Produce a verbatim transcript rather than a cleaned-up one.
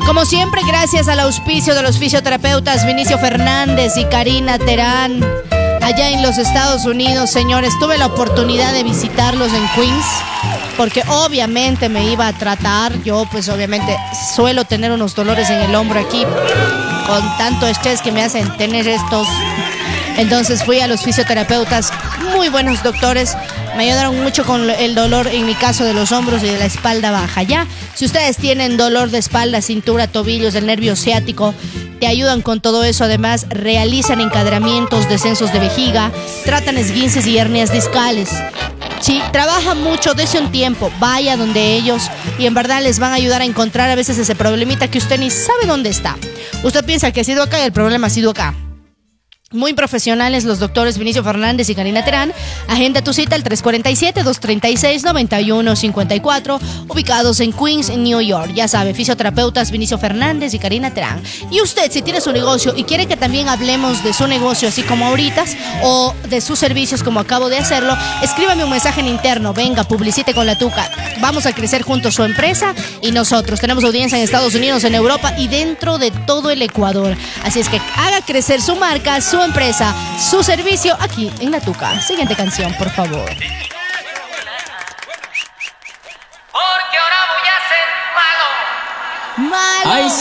Como siempre, gracias al auspicio de los fisioterapeutas Vinicio Fernández y Karina Terán, allá en los Estados Unidos, señores. Tuve la oportunidad de visitarlos en Queens, porque obviamente me iba a tratar. Yo, pues obviamente, suelo tener unos dolores en el hombro aquí, con tanto estrés que me hacen tener estos. Entonces fui a los fisioterapeutas, muy buenos doctores, me ayudaron mucho con el dolor, en mi caso, de los hombros y de la espalda baja. Ya, si ustedes tienen dolor de espalda, cintura, tobillos, del nervio ciático, te ayudan con todo eso. Además, realizan encadramientos, descensos de vejiga, tratan esguinces y hernias discales. Si trabaja mucho, dése un tiempo, vaya donde ellos y en verdad les van a ayudar a encontrar a veces ese problemita que usted ni sabe dónde está. Usted piensa que ha sido acá y el problema ha sido acá. Muy profesionales los doctores Vinicio Fernández y Karina Terán. Agenda tu cita al tres cuatro siete, dos tres seis, nueve uno cinco cuatro, ubicados en Queens, en New York. Ya sabe, fisioterapeutas Vinicio Fernández y Karina Terán. Y usted, si tiene su negocio y quiere que también hablemos de su negocio así como ahorita, o de sus servicios como acabo de hacerlo, escríbame un mensaje en interno. Venga, publicite con la tuca. Vamos a crecer juntos su empresa y nosotros. Tenemos audiencia en Estados Unidos, en Europa y dentro de todo el Ecuador. Así es que haga crecer su marca, su empresa, su servicio aquí en La Tuca. Siguiente canción, por favor. Porque ahora voy a ser malo. Malo. Ay,